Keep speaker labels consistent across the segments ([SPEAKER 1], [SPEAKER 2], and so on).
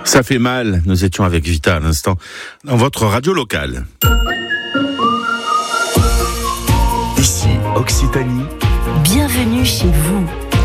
[SPEAKER 1] Ça fait mal, nous étions avec Vita à l'instant, dans votre radio locale.
[SPEAKER 2] Ici, Occitanie.
[SPEAKER 3] Bienvenue chez vous.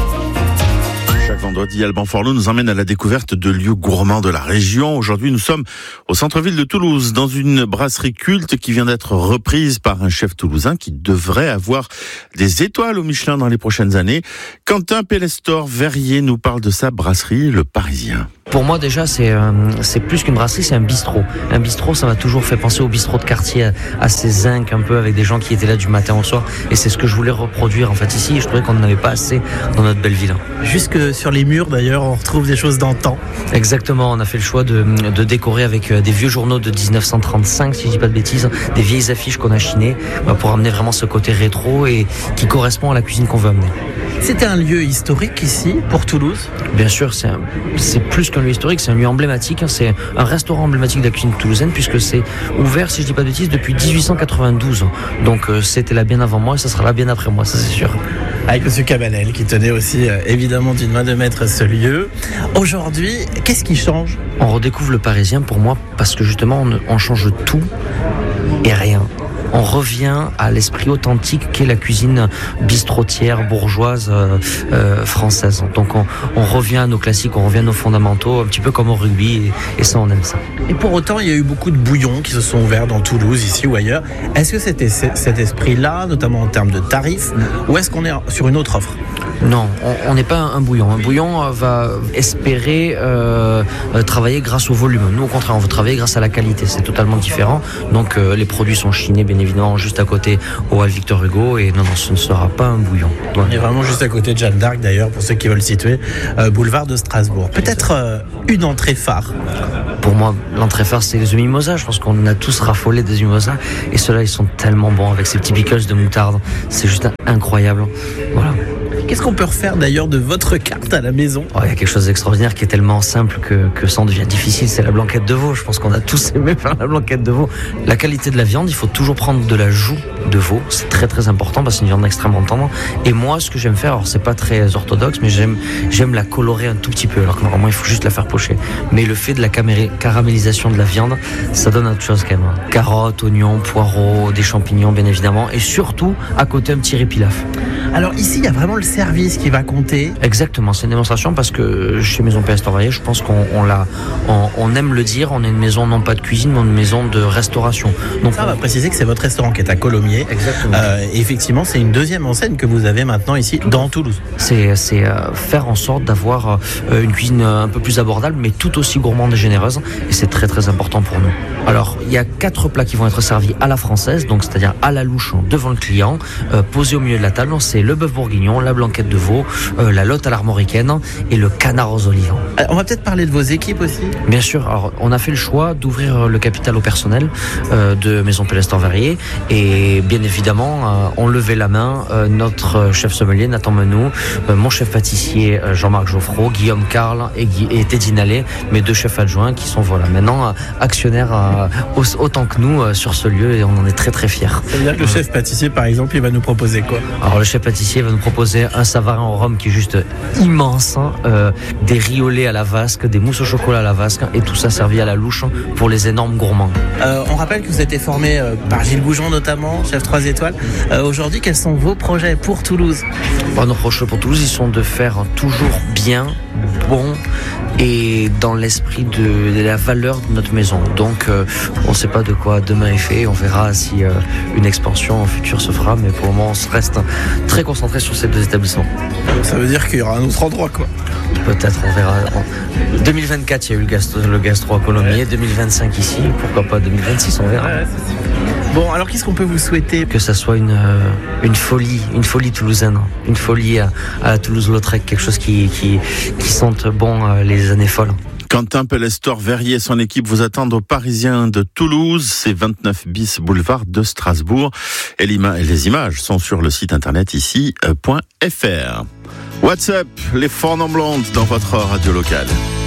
[SPEAKER 1] Chaque vendredi, Alban Forlot nous emmène à la découverte de lieux gourmands de la région. Aujourd'hui, nous sommes au centre-ville de Toulouse, dans une brasserie culte qui vient d'être reprise par un chef toulousain qui devrait avoir des étoiles au Michelin dans les prochaines années. Quentin Pellestor-Verrier nous parle de sa brasserie, Le Parisien.
[SPEAKER 4] Pour moi, déjà, c'est plus qu'une brasserie, c'est un bistrot. Un bistrot, ça m'a toujours fait penser au bistrot de quartier, à ces zincs un peu, avec des gens qui étaient là du matin au soir. Et c'est ce que je voulais reproduire, en fait, ici. Et je trouvais qu'on n'en avait pas assez dans notre belle ville.
[SPEAKER 5] Jusque sur les murs, d'ailleurs, on retrouve des choses d'antan.
[SPEAKER 4] Exactement. On a fait le choix de décorer avec des vieux journaux de 1935, si je dis pas de bêtises, des vieilles affiches qu'on a chinées, pour amener vraiment ce côté rétro et qui correspond à la cuisine qu'on veut amener.
[SPEAKER 5] C'était un lieu historique ici, pour Toulouse ?
[SPEAKER 4] Bien sûr, c'est plus qu'un lieu historique, c'est un lieu emblématique. C'est un restaurant emblématique de la cuisine toulousaine, puisque c'est ouvert, si je dis pas de bêtises, depuis 1892. Donc c'était là bien avant moi et ça sera là bien après moi, ça c'est sûr.
[SPEAKER 5] Avec M. Cabanel, qui tenait aussi évidemment d'une main de maître ce lieu. Aujourd'hui, qu'est-ce qui change ?
[SPEAKER 4] On redécouvre le Parisien pour moi, parce que justement, on change tout et rien. On revient à l'esprit authentique qu'est la cuisine bistrotière, bourgeoise, française. Donc on revient à nos classiques, on revient à nos fondamentaux, un petit peu comme au rugby, et ça, on aime ça.
[SPEAKER 5] Et pour autant, il y a eu beaucoup de bouillons qui se sont ouverts dans Toulouse, ici ou ailleurs. Est-ce que c'était cet esprit-là, notamment en termes de tarifs, ou est-ce qu'on est sur une autre offre ?
[SPEAKER 4] Non, on n'est pas un bouillon. Un bouillon va espérer travailler grâce au volume. Nous, au contraire, on veut travailler grâce à la qualité. C'est totalement différent. Donc, les produits sont chinés, bien évidemment, juste à côté au hall Victor Hugo. Et non, ce ne sera pas un bouillon.
[SPEAKER 5] On est vraiment juste à côté de Jeanne d'Arc, d'ailleurs, pour ceux qui veulent situer, boulevard de Strasbourg. Peut-être une entrée phare.
[SPEAKER 4] Pour moi, l'entrée phare, c'est les mimosas. Je pense qu'on a tous raffolé des mimosas. Et ceux-là, ils sont tellement bons avec ces petits pickles de moutarde. C'est juste incroyable. Voilà.
[SPEAKER 5] Qu'est-ce qu'on peut refaire d'ailleurs de votre carte à la maison ?
[SPEAKER 4] Il y a quelque chose d'extraordinaire qui est tellement simple que ça en devient difficile, c'est la blanquette de veau. Je pense qu'on a tous aimé faire la blanquette de veau. La qualité de la viande, il faut toujours prendre de la joue de veau. C'est très très important parce que c'est une viande extrêmement tendre. Et moi, ce que j'aime faire, alors c'est pas très orthodoxe, mais j'aime la colorer un tout petit peu, alors que normalement il faut juste la faire pocher. Mais le fait de la caramélisation de la viande, ça donne autre chose quand même. Carottes, oignons, poireaux, des champignons bien évidemment, et surtout à côté un petit riz pilaf.
[SPEAKER 5] Alors ici, il y a vraiment le service qui va compter.
[SPEAKER 4] Exactement, c'est une démonstration parce que chez Maison Pellestor-Verrier, je pense on aime le dire, on est une maison non pas de cuisine, mais une maison de restauration. Donc
[SPEAKER 5] ça, on va préciser que c'est votre restaurant qui est à Colomiers.
[SPEAKER 4] Exactement.
[SPEAKER 5] Et effectivement, c'est une deuxième enseigne que vous avez maintenant ici dans Toulouse.
[SPEAKER 4] C'est faire en sorte d'avoir une cuisine un peu plus abordable, mais tout aussi gourmande et généreuse. Et c'est très très important pour nous. Alors, il y a 4 plats qui vont être servis à la française, donc c'est-à-dire à la louche devant le client, posés au milieu de la table. C'est le bœuf bourguignon, la blanquette de veau, la lotte à l'armoricaine et le canard aux olives.
[SPEAKER 5] On va peut-être parler de vos équipes aussi.
[SPEAKER 4] Bien sûr. Alors, on a fait le choix d'ouvrir le capital au personnel de Maison Pellestor-Verrier et bien évidemment, on levait la main notre chef sommelier Nathan Menou, mon chef pâtissier Jean-Marc Geoffreau, Guillaume Carle et Teddy Nallet, mes 2 chefs adjoints qui sont maintenant actionnaires autant que nous sur ce lieu et on en est très très fiers.
[SPEAKER 5] C'est-à-dire que le chef pâtissier, par exemple, il va nous proposer quoi ?
[SPEAKER 4] Alors, le chef pâtissier va nous proposer un savarin au rhum qui est juste immense, des riolets à la vasque, des mousses au chocolat à la vasque et tout ça servi à la louche pour les énormes gourmands.
[SPEAKER 5] On rappelle que vous avez été formé par Gilles Goujon notamment, chef 3 étoiles. Aujourd'hui, quels sont vos projets pour Toulouse ?
[SPEAKER 4] Nos projets pour Toulouse, ils sont de faire toujours bien, bon et dans l'esprit de la valeur de notre maison. Donc on ne sait pas de quoi demain est fait, on verra si une expansion future se fera, mais pour le moment on reste très concentré sur ces 2 établissements.
[SPEAKER 5] Ça veut dire qu'il y aura un autre endroit quoi.
[SPEAKER 4] Peut-être, on verra. 2024 il y a eu le gastro à Colomiers, 2025 ici, pourquoi pas 2026, on verra.
[SPEAKER 5] Bon, alors qu'est-ce qu'on peut vous souhaiter ?
[SPEAKER 4] Que ça soit une folie toulousaine, une folie à la Toulouse-Lautrec, quelque chose qui sente bon les années folles.
[SPEAKER 1] Quentin Pellestor-Verrier et son équipe vous attendent au Parisien de Toulouse, c'est 29 bis boulevard de Strasbourg. Et les images sont sur le site internet ici.fr. What's up, les Forts non blondes dans votre radio locale.